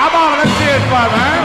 Come on, let's see it for him, man.